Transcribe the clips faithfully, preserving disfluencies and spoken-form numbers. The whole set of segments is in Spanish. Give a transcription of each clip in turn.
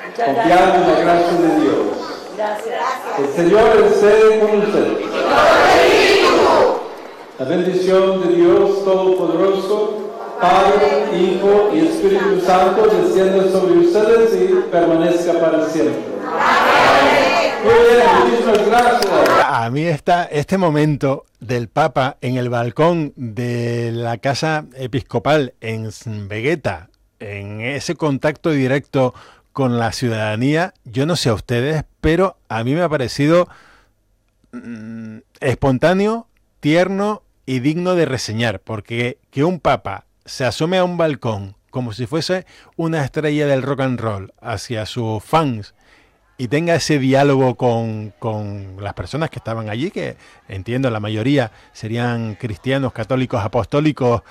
Confiad en la gracia de Dios. Gracias. El Señor esté con ustedes. La bendición de Dios Todopoderoso, Padre, Hijo y Espíritu Santo, descienda sobre ustedes y permanezca para siempre. Muy bien, muchísimas gracias. A mí está este momento del Papa en el balcón de la Casa Episcopal en Vegueta, en ese contacto directo con la ciudadanía, yo no sé a ustedes, pero a mí me ha parecido mmm, espontáneo, tierno y digno de reseñar, porque que un papa se asome a un balcón como si fuese una estrella del rock and roll hacia sus fans y tenga ese diálogo con, con las personas que estaban allí, que entiendo la mayoría serían cristianos, católicos, apostólicos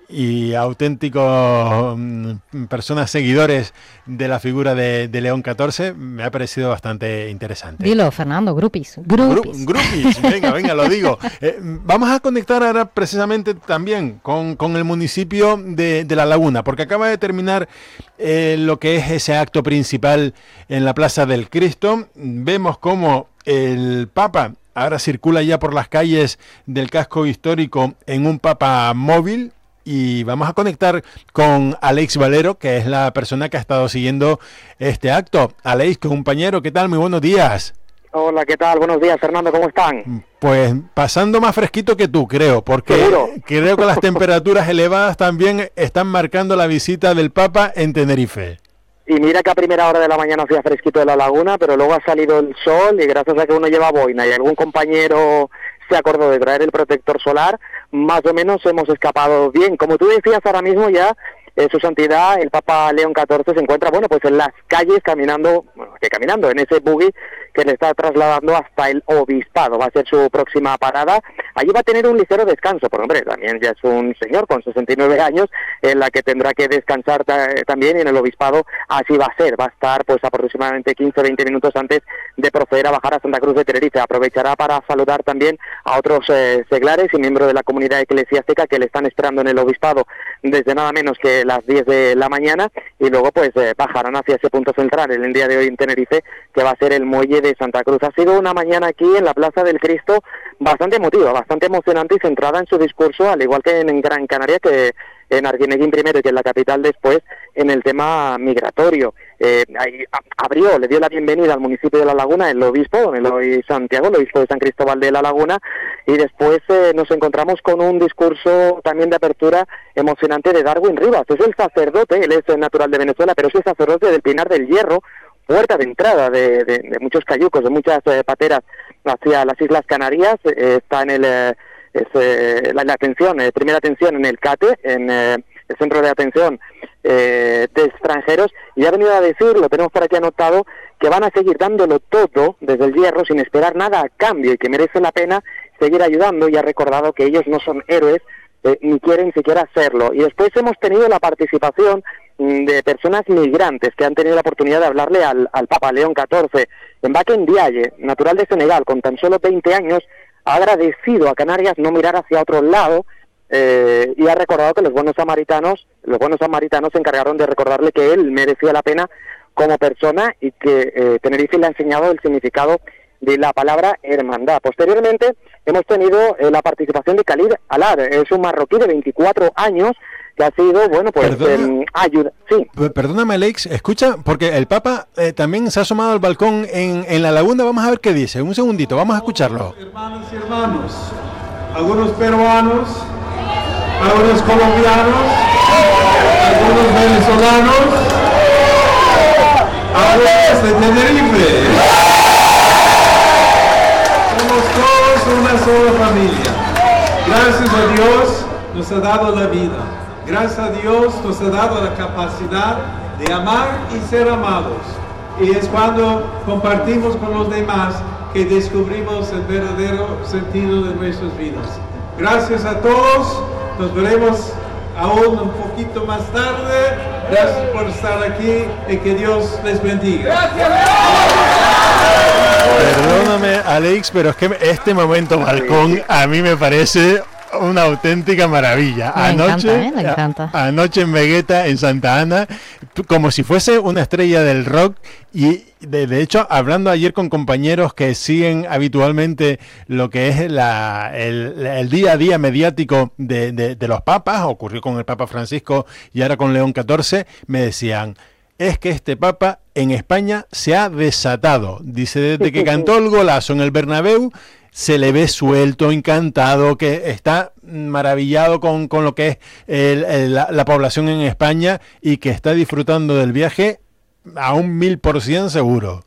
y auténticos mm, personas seguidores de la figura de, de León catorce, me ha parecido bastante interesante. Dilo, Fernando, grupis. Grupis, Gru, grupis venga, venga, lo digo. Eh, vamos a conectar ahora precisamente también con, con el municipio de, de La Laguna, porque acaba de terminar eh, lo que es ese acto principal en la Plaza del Cristo. Vemos cómo el Papa ahora circula ya por las calles del casco histórico en un Papa móvil. Y vamos a conectar con Alex Valero, que es la persona que ha estado siguiendo este acto. Alex, compañero, ¿qué tal? Muy buenos días. Hola, ¿qué tal? Buenos días, Fernando, ¿cómo están? Pues pasando más fresquito que tú, creo, porque ¿seguro? Creo que las temperaturas elevadas también están marcando la visita del Papa en Tenerife. Y mira que a primera hora de la mañana hacía fresquito de La Laguna, pero luego ha salido el sol y gracias a que uno lleva boina y algún compañero se acordó de traer el protector solar, más o menos hemos escapado bien. Como tú decías ahora mismo ya, eh, su santidad, el Papa León catorce, se encuentra, bueno, pues en las calles caminando, bueno, que caminando, en ese buggy que le está trasladando hasta el obispado. Va a ser su próxima parada. Allí va a tener un ligero descanso, porque hombre, también ya es un señor con sesenta y nueve años, en la que tendrá que descansar ta- también, y en el obispado así va a ser. Va a estar pues aproximadamente quince a veinte minutos antes de proceder a bajar a Santa Cruz de Tenerife. Aprovechará para saludar también a otros eh, seglares y miembros de la comunidad eclesiástica que le están esperando en el obispado desde nada menos que las diez de la mañana, y luego pues eh, bajarán hacia ese punto central el día de hoy en Tenerife, que va a ser el muelle de Santa Cruz. Ha sido una mañana aquí en la Plaza del Cristo bastante emotiva, bastante emocionante y centrada en su discurso, al igual que en Gran Canaria, que en Arguineguín primero y que en la capital después, en el tema migratorio. Eh, ahí abrió, le dio la bienvenida al municipio de La Laguna el obispo, don Eloy Santiago, el obispo de San Cristóbal de La Laguna, y después eh, nos encontramos con un discurso también de apertura emocionante de Darwin Rivas. Es el sacerdote, él es natural de Venezuela, pero es el sacerdote del Pinar del Hierro, puerta de entrada de, de, de muchos cayucos, de muchas eh, pateras hacia las Islas Canarias. Eh, está en el eh, es, eh, la, la atención, eh, primera atención en el CATE, en eh, el Centro de Atención eh, de Extranjeros, y ha venido a decir, lo tenemos por aquí anotado, que van a seguir dándolo todo desde el Hierro sin esperar nada a cambio y que merece la pena seguir ayudando, y ha recordado que ellos no son héroes eh, ni quieren siquiera hacerlo. Y después hemos tenido la participación de personas migrantes que han tenido la oportunidad de hablarle al, al Papa León catorce. En Baque Ndiaye, natural de Senegal, con tan solo veinte años, ha agradecido a Canarias no mirar hacia otro lado eh, y ha recordado que los buenos samaritanos, los buenos samaritanos se encargaron de recordarle que él merecía la pena como persona y que eh, Tenerife le ha enseñado el significado de la palabra hermandad. Posteriormente hemos tenido eh, la participación de Khalid Alad, es un marroquí de veinticuatro años que ha sido, bueno, pues eh, ayuda. Sí. Perdóname, Alex, escucha, porque el Papa eh, también se ha asomado al balcón en, en La Laguna. Vamos a ver qué dice. Un segundito, vamos a escucharlo. Hermanos y hermanos, algunos peruanos, algunos colombianos, algunos venezolanos, algunos de Tenerife. Somos todos una sola familia. Gracias a Dios nos ha dado la vida. Gracias a Dios nos ha dado la capacidad de amar y ser amados. Y es cuando compartimos con los demás que descubrimos el verdadero sentido de nuestras vidas. Gracias a todos. Nos veremos aún un poquito más tarde. Gracias por estar aquí y que Dios les bendiga. Gracias. Perdóname, Alex, pero es que este momento balcón a mí me parece Una auténtica maravilla. Me Anoche, encanta, ¿eh? Me encanta. a- anoche en Vegueta, en Santa Ana, tú- como si fuese una estrella del rock. Y de, de hecho, hablando ayer con compañeros que siguen habitualmente lo que es la, el, el día a día mediático de, de, de los papas, ocurrió con el Papa Francisco y ahora con León catorce, me decían, es que este Papa en España se ha desatado. Dice, desde que cantó el golazo en el Bernabéu, se le ve suelto, encantado, que está maravillado con, con lo que es el, el, la, la población en España y que está disfrutando del viaje a un mil por cien seguro.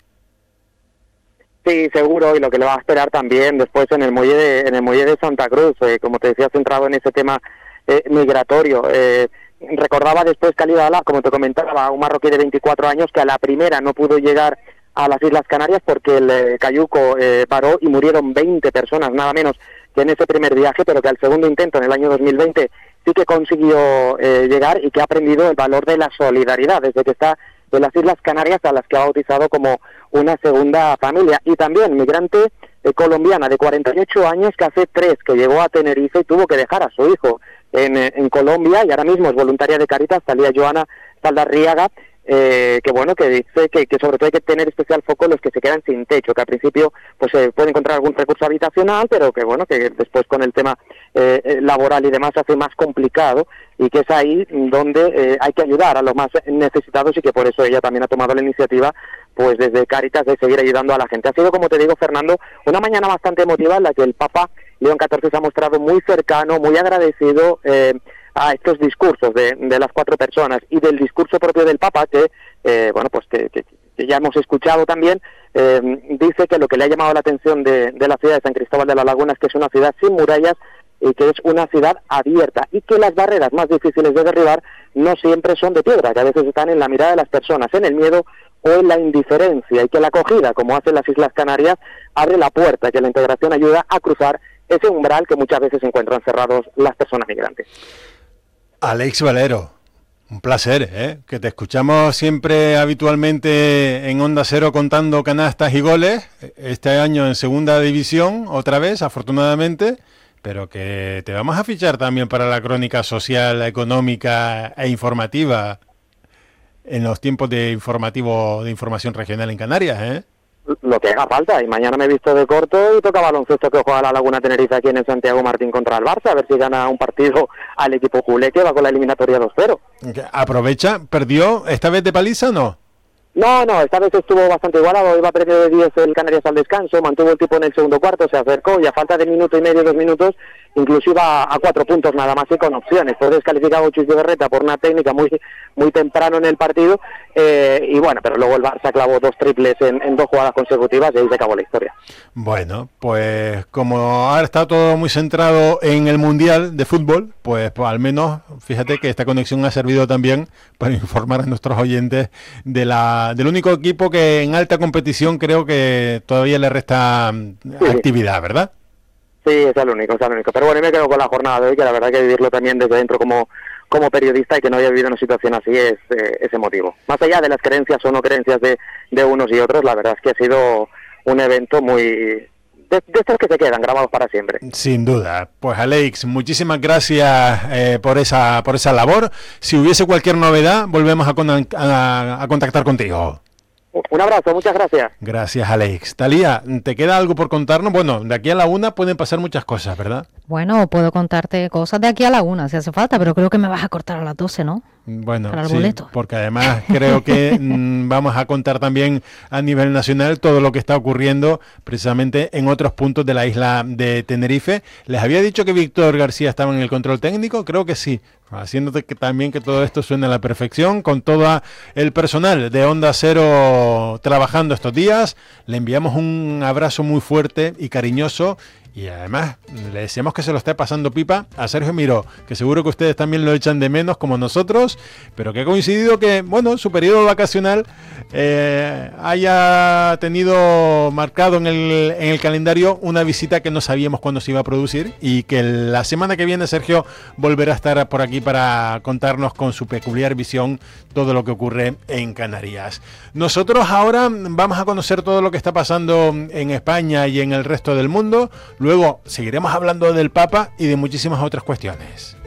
Sí, seguro, y lo que le va a esperar también después en el muelle de, en el muelle de Santa Cruz, eh, como te decía, centrado en ese tema eh, migratorio. Eh, recordaba después Khalid Al-Ahly, como te comentaba, un marroquí de veinticuatro años que a la primera no pudo llegar a las Islas Canarias porque el eh, cayuco eh, paró y murieron veinte personas, nada menos que en ese primer viaje, pero que al segundo intento, en el año dos mil veinte, sí que consiguió eh, llegar y que ha aprendido el valor de la solidaridad desde que está en las Islas Canarias, a las que ha bautizado como una segunda familia. Y también migrante eh, colombiana de cuarenta y ocho años, que hace tres que llegó a Tenerife y tuvo que dejar a su hijo en, en Colombia, y ahora mismo es voluntaria de Cáritas, Talía Joana Saldarriaga, Eh, que bueno, que dice que, que sobre todo hay que tener especial foco en los que se quedan sin techo, que al principio pues se eh, puede encontrar algún recurso habitacional, pero que bueno, que después con el tema eh, laboral y demás se hace más complicado, y que es ahí donde eh, hay que ayudar a los más necesitados, y que por eso ella también ha tomado la iniciativa, pues desde Cáritas, de seguir ayudando a la gente. Ha sido, como te digo, Fernando, una mañana bastante emotiva en la que el Papa León catorce se ha mostrado muy cercano, muy agradecido eh, a estos discursos de, de las cuatro personas, y del discurso propio del Papa, que eh, bueno, pues que, que, que ya hemos escuchado también. Eh, dice que lo que le ha llamado la atención de, de la ciudad de San Cristóbal de la Laguna es que es una ciudad sin murallas y que es una ciudad abierta, y que las barreras más difíciles de derribar no siempre son de piedra, que a veces están en la mirada de las personas, en el miedo o en la indiferencia, y que la acogida, como hacen las Islas Canarias, abre la puerta, que la integración ayuda a cruzar ese umbral que muchas veces se encuentran cerrados las personas migrantes. Alex Valero, un placer, ¿eh? Que te escuchamos siempre habitualmente en Onda Cero contando canastas y goles, este año en Segunda División, otra vez, afortunadamente, pero que te vamos a fichar también para la crónica social, económica e informativa en los tiempos de informativo de información regional en Canarias, ¿eh? Lo que haga falta, y mañana me he visto de corto y toca baloncesto, que juega la Laguna Tenerife aquí en el Santiago Martín contra el Barça, a ver si gana un partido al equipo culé, que va con la eliminatoria dos cero. Aprovecha, perdió esta vez de paliza, ¿no? No, no, esta vez estuvo bastante igualado, iba premio de diez el Canarias al descanso, mantuvo el tipo en el segundo cuarto, se acercó, y a falta de minuto y medio, dos minutos, incluso iba a cuatro puntos nada más y con opciones. Fue descalificado Chus de Berreta por una técnica muy muy temprano en el partido, eh, y bueno, pero luego el Barça clavó dos triples en, en dos jugadas consecutivas, y ahí se acabó la historia. Bueno, pues como ahora está todo muy centrado en el Mundial de Fútbol, pues, pues al menos fíjate que esta conexión ha servido también para informar a nuestros oyentes de la del único equipo que en alta competición creo que todavía le resta sí. actividad, ¿verdad? Sí, es el único, es el único. Pero bueno, y me quedo con la jornada de hoy, que la verdad que vivirlo también desde dentro como, como periodista, y que no haya vivido una situación así es, eh, es emotivo. Más allá de las creencias o no creencias de, de unos y otros, la verdad es que ha sido un evento muy... de, de estos que se quedan grabados para siempre. Sin duda. Pues Alex, muchísimas gracias eh, por esa por esa labor. Si hubiese cualquier novedad, volvemos a, con, a, a contactar contigo. Un abrazo, muchas gracias. Gracias, Alex. Talía, ¿te queda algo por contarnos? Bueno, de aquí a la una pueden pasar muchas cosas, ¿verdad? Bueno, puedo contarte cosas de aquí a la una, si hace falta, pero creo que me vas a cortar a las doce, ¿no? Bueno, Para el sí, boleto. Porque además creo que mmm, vamos a contar también a nivel nacional todo lo que está ocurriendo precisamente en otros puntos de la isla de Tenerife. Les había dicho que Víctor García estaba en el control técnico, creo que sí, haciéndote que también que todo esto suene a la perfección, con todo el personal de Onda Cero trabajando estos días. Le enviamos un abrazo muy fuerte y cariñoso. Y además le deseamos que se lo esté pasando pipa a Sergio Miró, que seguro que ustedes también lo echan de menos como nosotros, pero que ha coincidido que, bueno, su periodo vacacional eh, haya tenido marcado en el, en el calendario una visita que no sabíamos cuándo se iba a producir, y que la semana que viene Sergio volverá a estar por aquí para contarnos con su peculiar visión todo lo que ocurre en Canarias. Nosotros ahora ahora vamos a conocer todo lo que está pasando en España y en el resto del mundo. Luego seguiremos hablando del Papa y de muchísimas otras cuestiones.